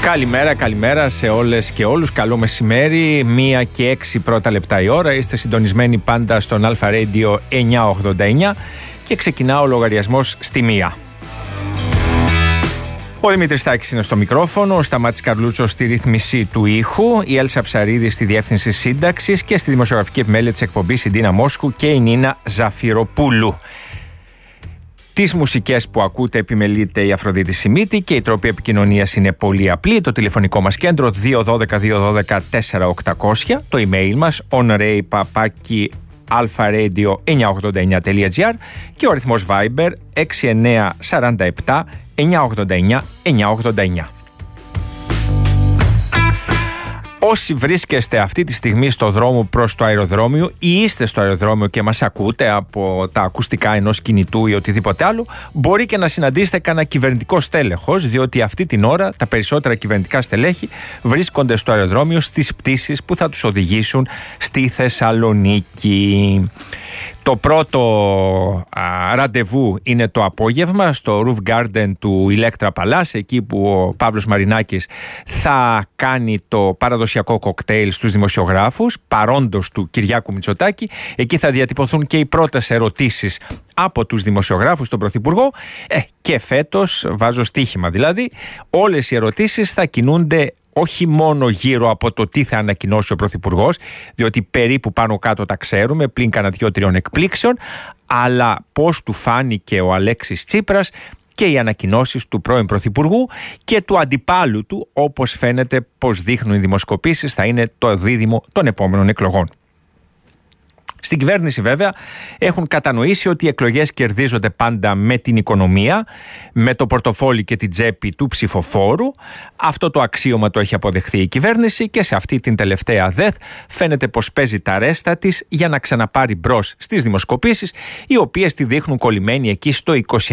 Καλημέρα σε όλες και όλους. Καλό μεσημέρι, 1 και 6 πρώτα λεπτά η ώρα. Είστε συντονισμένοι πάντα στον Αλφα Radio 989 και ξεκινά ο λογαριασμός στη 1. Ο Δημήτρης Τάκης είναι στο μικρόφωνο, ο Σταμάτης Καρλούτσος στη ρύθμιση του ήχου, η Έλσα Ψαρίδη στη διεύθυνση σύνταξης και στη δημοσιογραφική επιμέλεια της εκπομπής η Ντίνα Μόσχου και η Νίνα Ζαφυροπούλου. Τις μουσικές που ακούτε επιμελείται η Αφροδίτη Σιμίτη και οι τρόποι επικοινωνίας είναι πολύ απλοί. Το τηλεφωνικό μας κέντρο 212-212-4800, το email μας onray@alfaradio989.gr και ο αριθμός Viber 6947 989 989. Όσοι βρίσκεστε αυτή τη στιγμή στο δρόμο προς το αεροδρόμιο ή είστε στο αεροδρόμιο και μας ακούτε από τα ακουστικά ενός κινητού ή οτιδήποτε άλλο, μπορεί και να συναντήσετε κανένα κυβερνητικό στέλεχος, διότι αυτή την ώρα τα περισσότερα κυβερνητικά στελέχη βρίσκονται στο αεροδρόμιο στις πτήσεις που θα τους οδηγήσουν στη Θεσσαλονίκη. Το πρώτο ραντεβού είναι το απόγευμα στο Roof Garden του Electra Palace, εκεί που ο Παύλος Μαρινάκης θα κάνει το παραδοσιακό κοκτέιλ στους δημοσιογράφους, παρόντος του Κυριάκου Μητσοτάκη. Εκεί θα διατυπωθούν και οι πρώτες ερωτήσεις από τους δημοσιογράφους στον Πρωθυπουργό και φέτος, βάζω στοίχημα δηλαδή, όλες οι ερωτήσεις θα κινούνται όχι μόνο γύρω από το τι θα ανακοινώσει ο Πρωθυπουργός, διότι περίπου πάνω κάτω τα ξέρουμε, πλην κανένα 2-3 εκπλήξεων, αλλά πώς του φάνηκε ο Αλέξης Τσίπρας και οι ανακοινώσεις του πρώην Πρωθυπουργού και του αντιπάλου του, όπως φαίνεται πως δείχνουν οι δημοσκοπήσεις, θα είναι το δίδυμο των επόμενων εκλογών. Στην κυβέρνηση βέβαια έχουν κατανοήσει ότι οι εκλογές κερδίζονται πάντα με την οικονομία, με το πορτοφόλι και την τσέπη του ψηφοφόρου. Αυτό το αξίωμα το έχει αποδεχθεί η κυβέρνηση και σε αυτή την τελευταία ΔΕΘ φαίνεται πως παίζει τα ρέστα της για να ξαναπάρει μπρος στις δημοσκοπήσεις, οι οποίες τη δείχνουν κολλημένη εκεί στο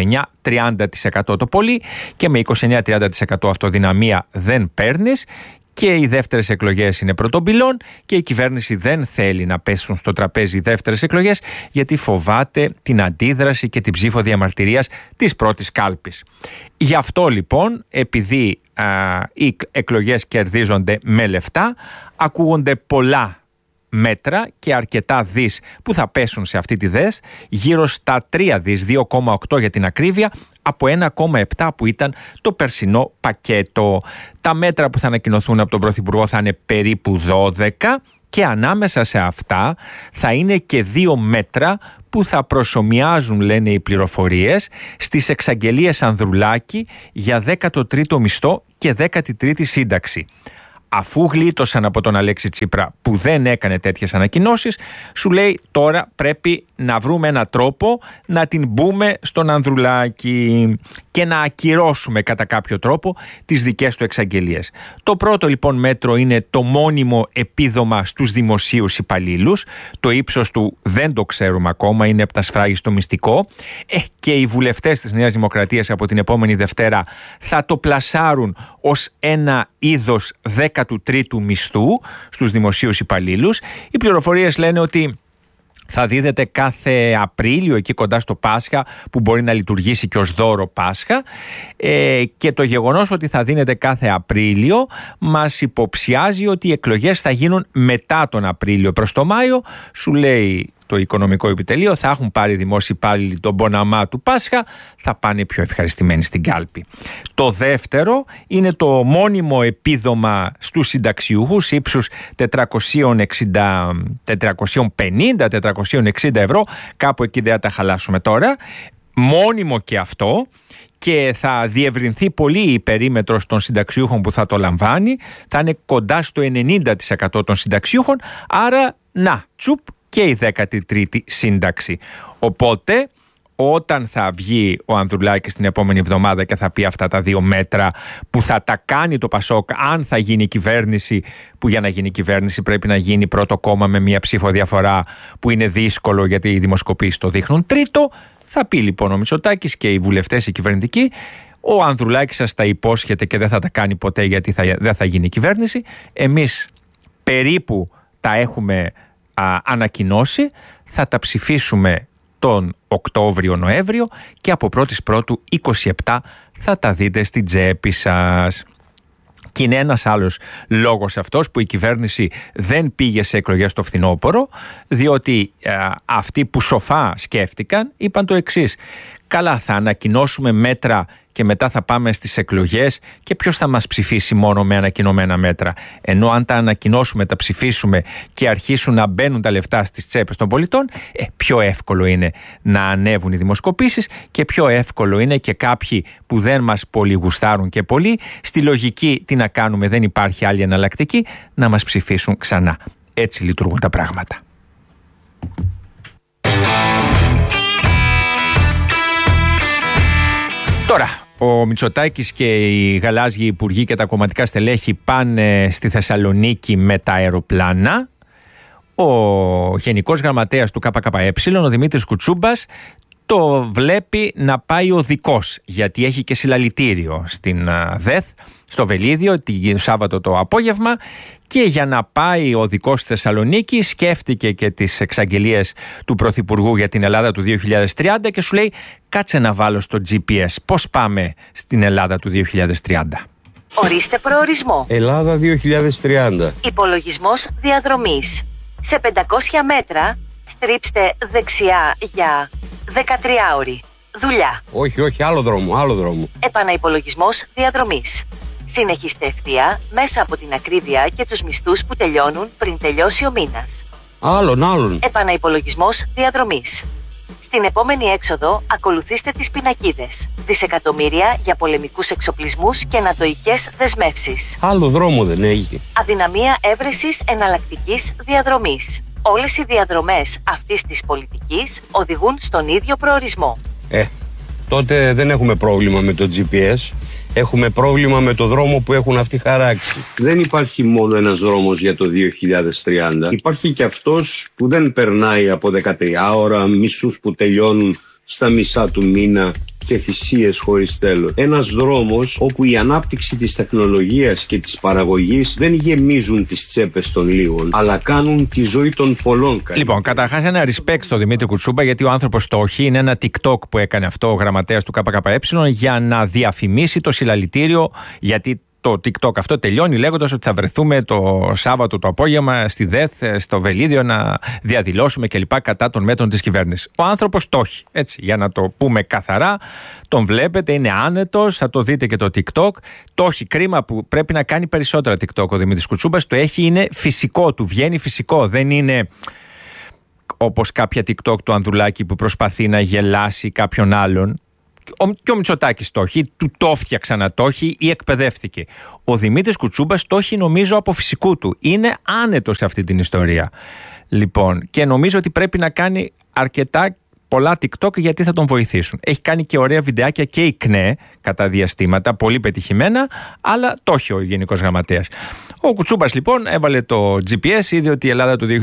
29-30% το πολύ και με 29-30% αυτοδυναμία δεν παίρνεις. Και οι δεύτερες εκλογές είναι πρωτομπυλών και η κυβέρνηση δεν θέλει να πέσουν στο τραπέζι οι δεύτερες εκλογές, γιατί φοβάται την αντίδραση και την ψήφο διαμαρτυρίας της πρώτης κάλπης. Γι' αυτό λοιπόν, επειδή οι εκλογές κερδίζονται με λεφτά, ακούγονται πολλά μέτρα και αρκετά δις που θα πέσουν σε αυτή τη ΔΕΣ, γύρω στα 3 δις, 2,8 για την ακρίβεια, από 1,7 που ήταν το περσινό πακέτο. Τα μέτρα που θα ανακοινωθούν από τον Πρωθυπουργό θα είναι περίπου 12 και ανάμεσα σε αυτά θα είναι και 2 μέτρα που θα προσομοιάζουν, λένε οι πληροφορίες, στις εξαγγελίες Ανδρουλάκη για 13ο μισθό και 13η σύνταξη. Αφού γλίτωσαν από τον Αλέξη Τσίπρα που δεν έκανε τέτοιες ανακοινώσεις, σου λέει τώρα πρέπει να βρούμε έναν τρόπο να την μπούμε στον Ανδρουλάκη και να ακυρώσουμε κατά κάποιο τρόπο τις δικές του εξαγγελίες. Το πρώτο λοιπόν μέτρο είναι το μόνιμο επίδομα στους δημοσίους υπαλλήλους. Το ύψος του δεν το ξέρουμε ακόμα, είναι επτασφράγιστο μυστικό. Και οι βουλευτές της Νέας Δημοκρατίας από την επόμενη Δευτέρα θα το πλασάρουν ως ένα είδος 13ου μισθού στους δημοσίους υπαλλήλους. Οι πληροφορίες λένε ότι θα δίδεται κάθε Απρίλιο, εκεί κοντά στο Πάσχα, που μπορεί να λειτουργήσει και ως δώρο Πάσχα, και το γεγονός ότι θα δίνεται κάθε Απρίλιο μας υποψιάζει ότι οι εκλογές θα γίνουν μετά τον Απρίλιο προς το Μάιο. Σου λέει το Οικονομικό Επιτελείο, θα έχουν πάρει δημόσιοι υπάλληλοι τον μποναμά του Πάσχα, θα πάνε πιο ευχαριστημένοι στην κάλπη. Το δεύτερο είναι το μόνιμο επίδομα στους συνταξιούχους ύψους 450-460 ευρώ, κάπου εκεί δεν θα τα χαλάσουμε τώρα. Μόνιμο και αυτό, και θα διευρυνθεί πολύ η περίμετρος των συνταξιούχων που θα το λαμβάνει, θα είναι κοντά στο 90% των συνταξιούχων, άρα να, τσουπ, και η 13η σύνταξη. Οπότε, όταν θα βγει ο Ανδρουλάκης την επόμενη εβδομάδα και θα πει αυτά τα 2 μέτρα που θα τα κάνει το Πασόκ, αν θα γίνει κυβέρνηση, που για να γίνει κυβέρνηση πρέπει να γίνει πρώτο κόμμα με μια ψηφοδιαφορά που είναι δύσκολο γιατί οι δημοσκοπήσεις το δείχνουν, τρίτο, θα πει λοιπόν ο Μητσοτάκης και οι βουλευτές οι κυβερνητικοί, ο Ανδρουλάκης σας τα υπόσχεται και δεν θα τα κάνει ποτέ γιατί δεν θα γίνει κυβέρνηση. Εμείς περίπου τα έχουμε ανακοινώσει, θα τα ψηφίσουμε τον Οκτώβριο-Νοέμβριο και από 1η Πρώτου 27 θα τα δείτε στην τσέπη σας. Και είναι ένας άλλος λόγος αυτός που η κυβέρνηση δεν πήγε σε εκλογές το φθινόπωρο, διότι αυτοί που σοφά σκέφτηκαν είπαν το εξής: καλά, θα ανακοινώσουμε μέτρα και μετά θα πάμε στις εκλογές και ποιος θα μας ψηφίσει μόνο με ανακοινωμένα μέτρα? Ενώ αν τα ανακοινώσουμε, τα ψηφίσουμε και αρχίσουν να μπαίνουν τα λεφτά στις τσέπες των πολιτών, πιο εύκολο είναι να ανέβουν οι δημοσκοπήσεις και πιο εύκολο είναι και κάποιοι που δεν μας πολύ γουστάρουν και πολύ, στη λογική τι να κάνουμε, δεν υπάρχει άλλη εναλλακτική, να μας ψηφίσουν ξανά. Έτσι λειτουργούν τα πράγματα. Τώρα, ο Μητσοτάκης και οι γαλάζιοι υπουργοί και τα κομματικά στελέχη πάνε στη Θεσσαλονίκη με τα αεροπλάνα. Ο Γενικός Γραμματέας του ΚΚΕ, ο Δημήτρης Κουτσούμπας, το βλέπει να πάει οδικός, γιατί έχει και συλλαλητήριο στην ΔΕΘ, στο Βελίδιο, το Σάββατο το απόγευμα, και για να πάει οδικός στη Θεσσαλονίκη σκέφτηκε και τις εξαγγελίες του Πρωθυπουργού για την Ελλάδα του 2030 και σου λέει: κάτσε να βάλω στο GPS πώς πάμε στην Ελλάδα του 2030. Ορίστε προορισμό. Ελλάδα 2030. Υπολογισμός διαδρομής. Σε 500 μέτρα στρίψτε δεξιά για 13 ώρη. Δουλειά. Όχι, άλλο δρόμο. Επαναυπολογισμός διαδρομής. Συνεχίστε ευθεία μέσα από την ακρίβεια και τους μισθούς που τελειώνουν πριν τελειώσει ο μήνας. Άλλον. Επαναυπολογισμός διαδρομής. Στην επόμενη έξοδο ακολουθήστε τις πινακίδες. Δισεκατομμύρια για πολεμικούς εξοπλισμούς και νατοικές δεσμεύσεις. Άλλο δρόμο δεν έχει. Αδυναμία έβρεσης εναλλακτικής διαδρομής. Όλες οι διαδρομές αυτής της πολιτικής οδηγούν στον ίδιο προορισμό. Τότε δεν έχουμε πρόβλημα με το GPS. Έχουμε πρόβλημα με το δρόμο που έχουν αυτοί χαράξει. Δεν υπάρχει μόνο ένας δρόμος για το 2030. Υπάρχει και αυτός που δεν περνάει από 13 ώρα, μισούς που τελειώνουν στα μισά του μήνα και θυσίες χωρίς τέλος. Ένας δρόμος όπου η ανάπτυξη της τεχνολογίας και της παραγωγής δεν γεμίζουν τις τσέπες των λίγων, αλλά κάνουν τη ζωή των πολλών καλύτερη. Λοιπόν, καταρχάς ένα respect στο Δημήτρη Κουτσούμπα, γιατί ο άνθρωπος το όχι. Είναι ένα TikTok που έκανε αυτό ο γραμματέας του ΚΚΕ για να διαφημίσει το συλλαλητήριο, γιατί το TikTok αυτό τελειώνει λέγοντας ότι θα βρεθούμε το Σάββατο το απόγευμα στη ΔΕΘ, στο Βελίδιο, να διαδηλώσουμε κλπ. Κατά των μέτρων της κυβέρνησης. Ο άνθρωπος το έχει. Έτσι, για να το πούμε καθαρά, τον βλέπετε, είναι άνετος, θα το δείτε και το TikTok. Το έχει. Κρίμα που πρέπει να κάνει περισσότερα TikTok ο Δημήτρης Κουτσούμπας. Το έχει, είναι φυσικό, του βγαίνει φυσικό. Δεν είναι όπως κάποια TikTok του Ανδρουλάκη που προσπαθεί να γελάσει κάποιον άλλον. Και ο Μητσοτάκης το έχει, του το φτιάξα να το έχει ή εκπαιδεύτηκε. Ο Δημήτρης Κουτσούμπας το έχει, νομίζω, από φυσικού του. Είναι άνετος σε αυτή την ιστορία. Λοιπόν, και νομίζω ότι πρέπει να κάνει αρκετά πολλά TikTok γιατί θα τον βοηθήσουν. Έχει κάνει και ωραία βιντεάκια και η ΚΝΕ κατά διαστήματα, πολύ πετυχημένα, αλλά το έχει ο Γενικός Γραμματέας. Ο Κουτσούμπας λοιπόν έβαλε το GPS, είδε ότι η Ελλάδα του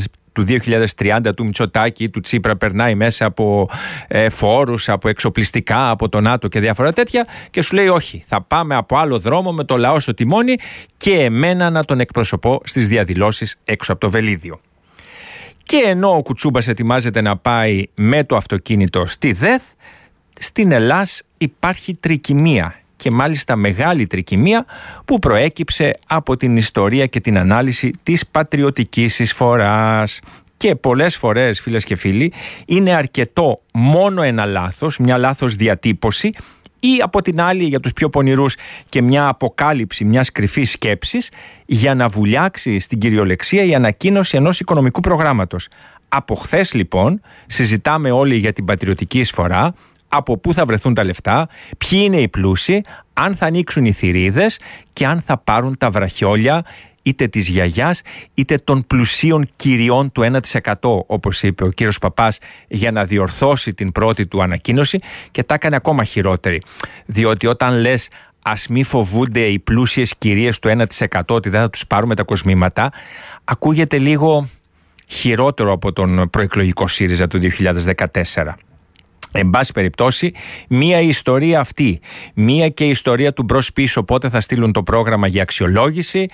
2030 του Μητσοτάκη, του Τσίπρα περνάει μέσα από φόρους, από εξοπλιστικά, από το ΝΑΤΟ και διάφορα τέτοια και σου λέει όχι, θα πάμε από άλλο δρόμο με το λαό στο τιμόνι και εμένα να τον εκπροσωπώ στις διαδηλώσεις έξω από το Βελίδιο. Και ενώ ο Κουτσούμπας ετοιμάζεται να πάει με το αυτοκίνητο στη ΔΕΘ, στην Ελλάς υπάρχει τρικυμία. Και μάλιστα μεγάλη τρικυμία που προέκυψε από την ιστορία και την ανάλυση της πατριωτικής εισφοράς. Και πολλές φορές, φίλες και φίλοι, είναι αρκετό μόνο ένα λάθος, μια λάθος διατύπωση ή από την άλλη για τους πιο πονηρούς και μια αποκάλυψη μιας κρυφής σκέψης για να βουλιάξει στην κυριολεξία η ανακοίνωση ενός οικονομικού προγράμματος. Από χθες λοιπόν συζητάμε όλοι για την πατριωτική εισφορά, από πού θα βρεθούν τα λεφτά, ποιοι είναι οι πλούσιοι, αν θα ανοίξουν οι θηρίδες και αν θα πάρουν τα βραχιόλια είτε της γιαγιάς είτε των πλουσίων κυριών του 1%, όπως είπε ο κύριος Παπάς, για να διορθώσει την πρώτη του ανακοίνωση και τα έκανε ακόμα χειρότερη. Διότι όταν λες ας μη φοβούνται οι πλούσιες κυρίες του 1% ότι δεν θα τους πάρουμε τα κοσμήματα, ακούγεται λίγο χειρότερο από τον προεκλογικό ΣΥΡΙΖΑ του 2014. Εν πάση περιπτώσει, μία η ιστορία αυτή, μία και η ιστορία του μπρος πίσω, πότε θα στείλουν το πρόγραμμα για αξιολόγηση,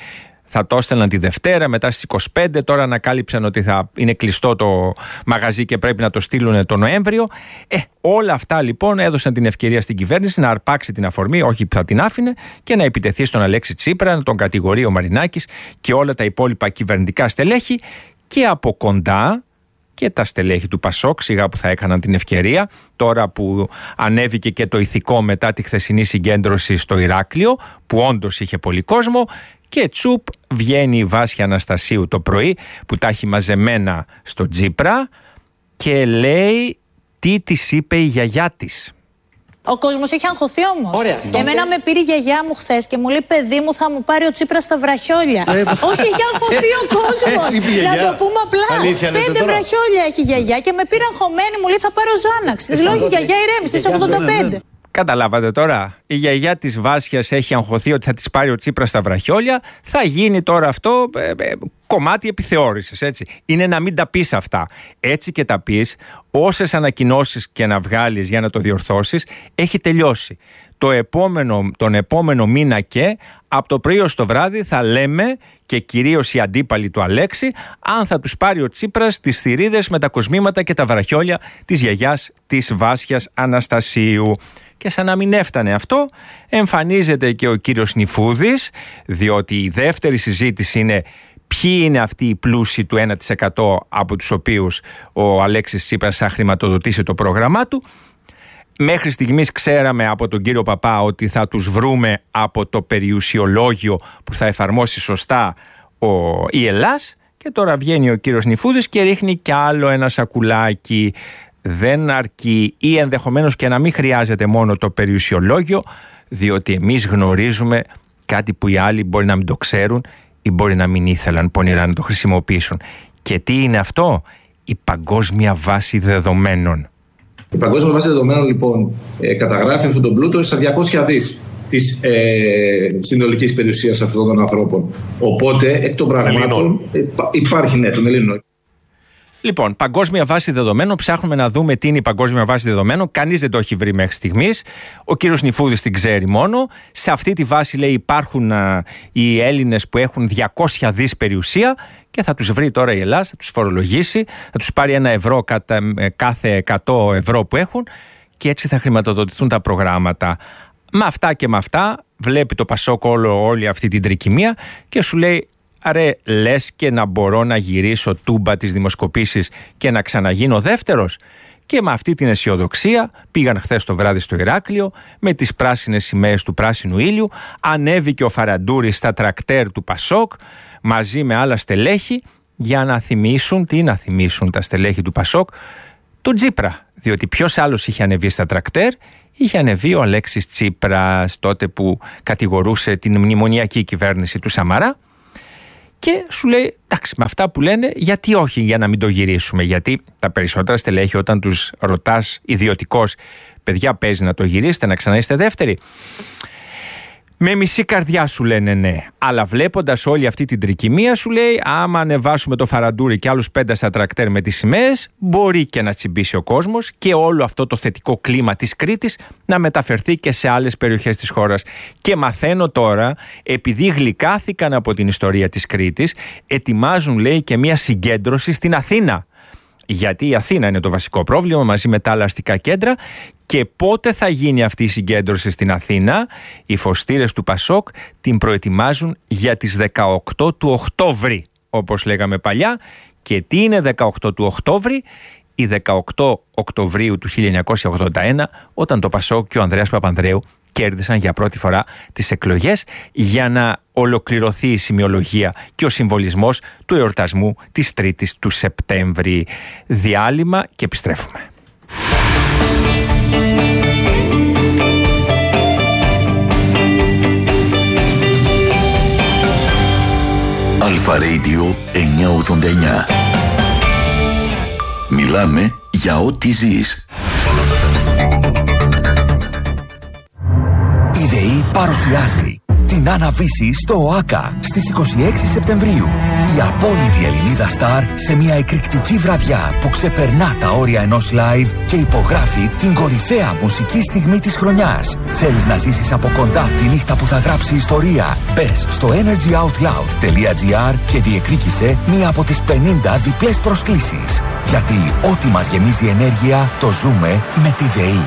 θα το έστελναν τη Δευτέρα, μετά στις 25, τώρα ανακάλυψαν ότι θα είναι κλειστό το μαγαζί και πρέπει να το στείλουν το Νοέμβριο. Όλα αυτά λοιπόν έδωσαν την ευκαιρία στην κυβέρνηση να αρπάξει την αφορμή, όχι που θα την άφηνε, και να επιτεθεί στον Αλέξη Τσίπρα, να τον κατηγορεί ο Μαρινάκης και όλα τα υπόλοιπα κυβερνητικά στελέχη, και από κοντά και τα στελέχη του Πασόκ, σιγά που θα έκαναν την ευκαιρία, τώρα που ανέβηκε και το ηθικό μετά τη χθεσινή συγκέντρωση στο Ηράκλειο, που όντως είχε πολύ κόσμο, και τσουπ βγαίνει η Βάσια Αναστασίου το πρωί, που τα έχει μαζεμένα στο Τσίπρα, και λέει τι της είπε η γιαγιά της. Ο κόσμος έχει αγχωθεί όμως. Εμένα με πήρε η γιαγιά μου χθες και μου λέει: παιδί μου, θα μου πάρει ο Τσίπρας στα βραχιόλια. Όχι, έχει αγχωθεί ο κόσμος. Να το πούμε απλά. 5 βραχιόλια έχει η γιαγιά και με πήρε αγχωμένη, μου λέει: θα πάρω Ζάναξ. Της λέω: όχι, γιαγιά, ηρέμησε, είσαι 85. Καταλάβατε τώρα, η γιαγιά της Βάσιας έχει αγχωθεί ότι θα της πάρει ο Τσίπρας στα βραχιόλια. Θα γίνει τώρα αυτό κομμάτι επιθεώρησης, έτσι. Είναι να μην τα πεις αυτά. Έτσι και τα πεις, όσες ανακοινώσεις και να βγάλεις για να το διορθώσεις, έχει τελειώσει. Τον επόμενο μήνα και από το πρωί ως το βράδυ θα λέμε, και κυρίως οι αντίπαλοι του Αλέξη, αν θα τους πάρει ο Τσίπρας τις θηρίδες με τα κοσμήματα και τα βραχιόλια της γιαγιάς της Βάσιας Αναστασίου. Και σαν να μην έφτανε αυτό, εμφανίζεται και ο κύριος Νιφούδης, διότι η δεύτερη συζήτηση είναι ποιοι είναι αυτοί οι πλούσιοι του 1% από τους οποίους ο Αλέξης Τσίπρας θα χρηματοδοτήσει το πρόγραμμά του. Μέχρι στιγμής ξέραμε από τον κύριο Παπά ότι θα τους βρούμε από το περιουσιολόγιο που θα εφαρμόσει σωστά η Ελλάς, και τώρα βγαίνει ο κύριος Νιφούδης και ρίχνει κι άλλο ένα σακουλάκι. Δεν αρκεί, ή ενδεχομένως και να μην χρειάζεται μόνο το περιουσιολόγιο, διότι εμείς γνωρίζουμε κάτι που οι άλλοι μπορεί να μην το ξέρουν ή μπορεί να μην ήθελαν πονηρά να το χρησιμοποιήσουν. Και τι είναι αυτό? Η παγκόσμια βάση δεδομένων. Η παγκόσμια βάση δεδομένων λοιπόν καταγράφει αυτόν τον πλούτο στα 200 δις της συνολικής περιουσίας αυτών των ανθρώπων. Οπότε εκ των πραγμάτων υπάρχει των Ελλήνων. Λοιπόν, παγκόσμια βάση δεδομένων, ψάχνουμε να δούμε τι είναι η παγκόσμια βάση δεδομένων. Κανείς δεν το έχει βρει μέχρι στιγμής. Ο κύριος Νιφούδης την ξέρει μόνο. Σε αυτή τη βάση, λέει, υπάρχουν οι Έλληνες που έχουν 200 δις περιουσία, και θα τους βρει τώρα η Ελλάδα, θα τους φορολογήσει, θα τους πάρει €1 κάθε 100 ευρώ που έχουν, και έτσι θα χρηματοδοτηθούν τα προγράμματα. Με αυτά και με αυτά βλέπει το Πασόκ όλη αυτή την τρικυμία και σου λέει: αρέ, λες και να μπορώ να γυρίσω τούμπα τις δημοσκοπήσεις και να ξαναγίνω δεύτερος? Και με αυτή την αισιοδοξία πήγαν χθες το βράδυ στο Ηράκλειο με τις πράσινες σημαίες του πράσινου ήλιου. Ανέβηκε ο Φαραντούρης στα τρακτέρ του Πασόκ μαζί με άλλα στελέχη για να θυμίσουν, τι να θυμίσουν τα στελέχη του Πασόκ? Τον Τσίπρα. Διότι ποιος άλλος είχε ανεβεί στα τρακτέρ? Είχε ανεβεί ο Αλέξης Τσίπρας, τότε που κατηγορούσε την μνημονιακή κυβέρνηση του Σαμαρά. Και σου λέει: εντάξει, με αυτά που λένε, γιατί όχι, για να μην το γυρίσουμε? Γιατί τα περισσότερα στελέχη, όταν τους ρωτάς ιδιωτικώς, παιδιά, παίζει να το γυρίσετε, να ξαναείστε δεύτεροι? Με μισή καρδιά σου λένε ναι. Αλλά βλέποντας όλη αυτή την τρικυμία, σου λέει: άμα ανεβάσουμε το Φαραντούρι και άλλους 5 στα τρακτέρ με τις σημαίες, μπορεί και να τσιμπήσει ο κόσμος και όλο αυτό το θετικό κλίμα της Κρήτης να μεταφερθεί και σε άλλες περιοχές της χώρας. Και μαθαίνω τώρα, επειδή γλυκάθηκαν από την ιστορία της Κρήτης, ετοιμάζουν, λέει, και μια συγκέντρωση στην Αθήνα. Γιατί η Αθήνα είναι το βασικό πρόβλημα μαζί με τα άλλα αστικά κέντρα. Και πότε θα γίνει αυτή η συγκέντρωση στην Αθήνα? Οι φωστήρες του Πασόκ την προετοιμάζουν για τις 18 του Οκτώβρη, όπως λέγαμε παλιά. Και τι είναι 18 του Οκτώβρη? Η 18 Οκτωβρίου του 1981, όταν το Πασόκ και ο Ανδρέας Παπανδρέου κέρδισαν για πρώτη φορά τις εκλογές, για να ολοκληρωθεί η σημειολογία και ο συμβολισμός του εορτασμού της 3ης του Σεπτέμβρη. Διάλειμμα και επιστρέφουμε. Αλφα Radio 989. Μιλάμε για ό,τι ζεις. Η ΔΕΗ παρουσιάζει την Άννα Βύση στο ΟΑΚΑ στις 26 Σεπτεμβρίου. Η απόλυτη Ελληνίδα στάρ σε μια εκρηκτική βραδιά που ξεπερνά τα όρια ενός live και υπογράφει την κορυφαία μουσική στιγμή της χρονιάς. Θέλεις να ζήσεις από κοντά τη νύχτα που θα γράψει ιστορία? Μπες στο energyoutloud.gr και διεκδίκησε μία από τις 50 διπλές προσκλήσεις. Γιατί ό,τι μας γεμίζει ενέργεια το ζούμε με τη ΔΕΗ.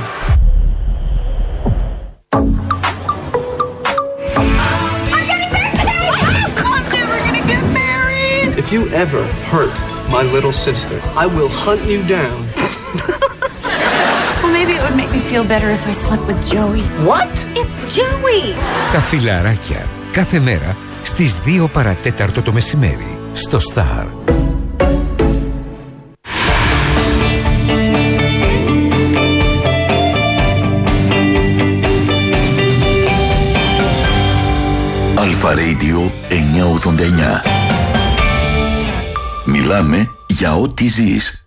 If you ever hurt my little sister, I will hunt you down. Well, maybe it would make me feel better if I slept with Joey. What? It's Joey! Τα φιλαράκια. Κάθε μέρα στις 2 παρατέταρτο το μεσημέρι. Στο Star. Αλφα Radio 989. Μιλάμε για ό,τι ζεις.